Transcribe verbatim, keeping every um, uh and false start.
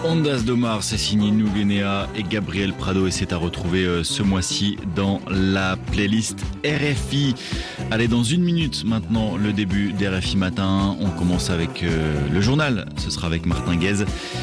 Ondas de Mars, c'est signé Nou Guinea et Gabriel Prado et c'est à retrouver euh, ce mois-ci dans la playlist R F I. Allez, dans une minute maintenant, le début d'R F I Matin. On commence avec euh, le journal, ce sera avec Martin Guez.